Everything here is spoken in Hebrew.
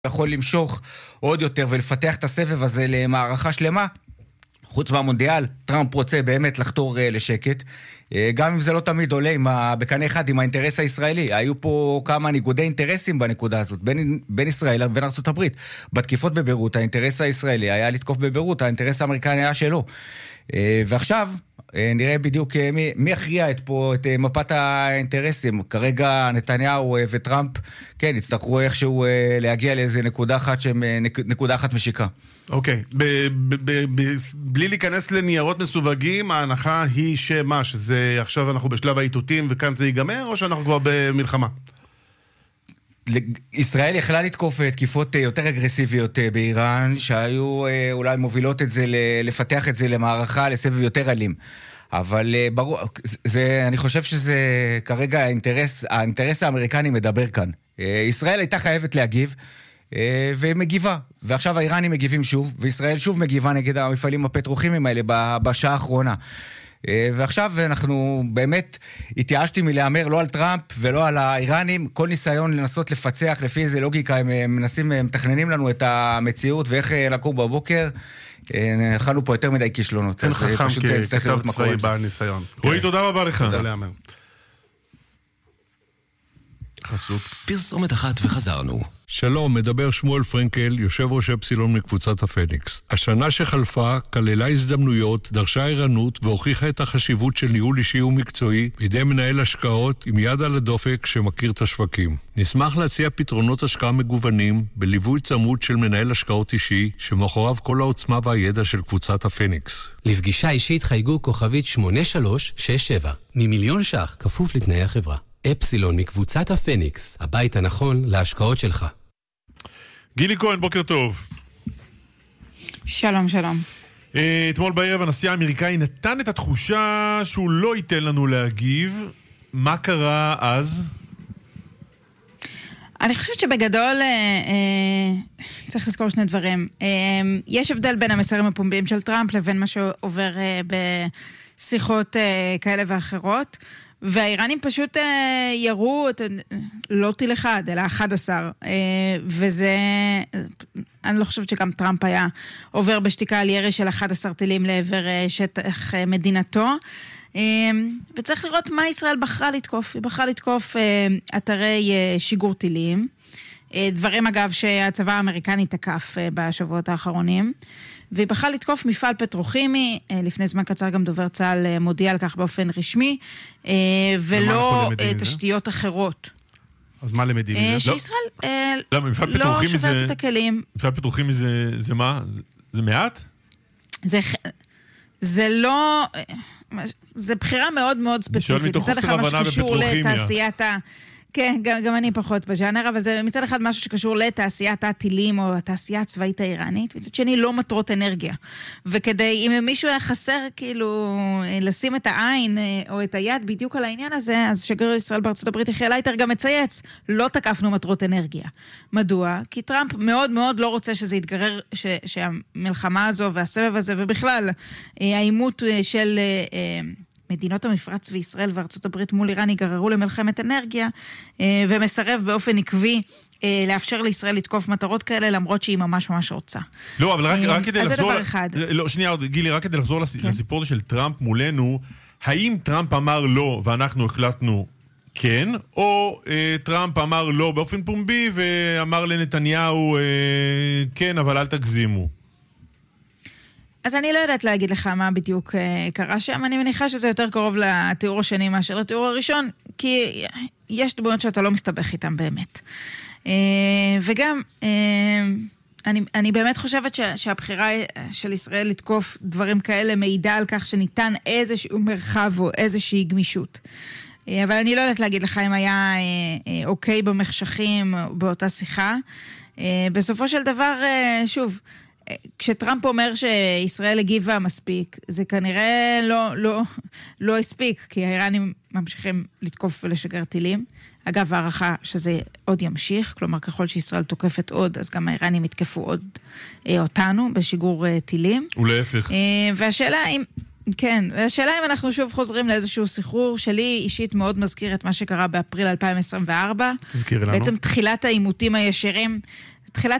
יכול למשוך עוד יותר ולפתח את הסבב הזה למערכה שלמה. חוץ מהמונדיאל, טראמפ רוצה באמת לחתור לשקט, גם אם זה לא תמיד עולה בקנה אחד עם האינטרס הישראלי. היו פה כמה ניגודי אינטרסים בנקודה הזאת, בין ישראל לבין ארצות הברית. בתקיפות בביירות, האינטרס הישראלי היה לתקוף בביירות, האינטרס האמריקני היה שלו. ועכשיו נראה בדיוק מי יכריע פה את מפת האינטרסים. כרגע נתניהו וטראמפ, כן, יצטרכו איכשהו להגיע לאיזה נקודה אחת משיקה. אוקיי, בלי להיכנס לניירות מסווגים, ההנחה היא שמה, שזה עכשיו אנחנו בשלב האיתותים וכאן זה ייגמר, או שאנחנו כבר במלחמה? ישראל יכלה לתקוף תקיפות יותר אגרסיביות באיראן, שהיו אולי מובילות את זה, לפתח את זה למערכה, לסבב יותר אלים. אבל ברור, אני חושב שזה כרגע האינטרס האמריקני מדבר כאן. ישראל הייתה חייבת להגיב, והיא מגיבה. ועכשיו האיראנים מגיבים שוב, וישראל שוב מגיבה נגד המפעלים הפטרוכימיים האלה בשעה האחרונה. ועכשיו אנחנו באמת התייאשתי מלאמר לא על טראמפ ולא על האיראנים. כל ניסיון לנסות לפצח לפי איזה לוגיקה הם מתכננים לנו את המציאות ואיך לקום בבוקר. אכלנו פה יותר מדי כישלונות. אין חכם ככתב צבאי בניסיון. רועי, תודה רבה לך. חסות פרסומת אחת וחזרנו. שלום, מדבר שמואל פרנקל, יושב ראש אפסילון מקבוצת הפניקס. השנה שחלפה כללה הזדמנויות, דרשה ערנות והוכיחה את החשיבות של ניהול אישי ומקצועי בידי מנהל השקעות עם יד על הדופק שמכיר את השווקים. נשמח להציע פתרונות השקעה מגוונים בליווי צמוד של מנהל השקעות אישי שמאחוריו כל העוצמה והידע של קבוצת הפניקס. לפגישה אישית חייגו כוכבית 8367 ממיליון ש"ח כפוף לתנאי החברה. אפסילון מקבוצת הפניקס, הבית הנכון להשקעות שלך. גילי כהן, בוקר טוב. שלום, שלום. אתמול בערב הנשיא האמריקאי נתן את התחושה שהוא לא ייתן לנו להגיב. מה קרה אז? אני חושבת שבגדול צריך לזכור שני דברים. יש הבדל בין המסרים הפומביים של טראמפ לבין מה שעובר בשיחות כאלה ואחרות. והאיראנים פשוט ירו לא טיל אחד, אלא 11. וזה, אני לא חושבת שגם טראמפ היה עובר בשתיקה על ירי של 11 טילים לעבר שטח מדינתו. וצריך לראות מה ישראל בחרה לתקוף. היא בחרה לתקוף אתרי שיגור טילים. דברים אגב שהצבא האמריקני תקף בשבועות האחרונים. והיא בחרה לתקוף מפעל פטרוכימי, לפני זמן קצר גם דובר צה"ל מודיע על כך באופן רשמי, ולא תשתיות אחרות. אז מה למדים מזה? שישראל לא שוברת את הכלים. מפעל פטרוכימי זה מה? זה מעט? זה לא... זה בחירה מאוד מאוד ספציפית. מצד אחד משהו שקשור לתעשיית כן, גם אני פחות בז'אנר, אבל זה מצד אחד משהו שקשור לתעשיית הטילים או התעשייה הצבאית האיראנית, מצד שני לא מטרות אנרגיה. וכדי, אם מישהו היה חסר כאילו לשים את העין או את היד בדיוק על העניין הזה, אז שגריר ישראל בארצות הברית יחיאל לייטר גם מצייץ, לא תקפנו מטרות אנרגיה. מדוע? כי טראמפ מאוד מאוד לא רוצה שזה יתגרר, שהמלחמה הזו והסבב הזה, ובכלל העימות של... מדינות המפרץ וישראל וארצות הברית מול איראן ייגררו למלחמת אנרגיה, ומסרב באופן עקבי לאפשר לישראל לתקוף מטרות כאלה, למרות שהיא ממש ממש רוצה. לא, אבל רק כדי לחזור... אז זה דבר אחד. לא, שנייה, גילי, רק כדי לחזור לסיפור של טראמפ מולנו, האם טראמפ אמר לא ואנחנו החלטנו כן, או טראמפ אמר לא באופן פומבי ואמר לנתניהו כן, אבל אל תגזימו? אז אני לא יודעת להגיד לך מה בדיוק קרה שם, אני מניחה שזה יותר קרוב לתיאור השני מאשר לתיאור הראשון, כי יש דמויות שאתה לא מסתבך איתם באמת. וגם, אני באמת חושבת שהבחירה של ישראל לתקוף דברים כאלה מעידה על כך שניתן איזשהו מרחב או איזושהי גמישות. אבל אני לא יודעת להגיד לך אם היה אוקיי במחשכים באותה שיחה. בסופו של דבר, שוב, כשטראמפ אומר שישראל הגיבה מספיק, זה כנראה לא הספיק, כי האיראנים ממשיכים לתקוף ולשגר טילים. אגב, הערכה שזה עוד ימשיך, כלומר, ככל שישראל תוקפת עוד, אז גם האיראנים יתקפו עוד אותנו בשיגור טילים. ולהפך. והשאלה אם... כן, והשאלה אם אנחנו שוב חוזרים לאיזשהו סחרור שלי אישית מאוד מזכיר את מה שקרה באפריל 2024. תזכירי לנו. בעצם תחילת העימותים הישירים, תחילת